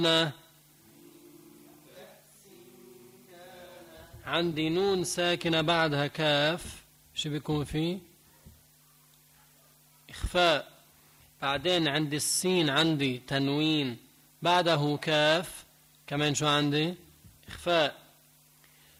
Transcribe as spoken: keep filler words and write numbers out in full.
عندي نون ساكنة بعدها كاف، شو بيكون فيه؟ إخفاء. بعدين عندي السين عندي تنوين بعده كاف، كمان شو عندي؟ إخفاء.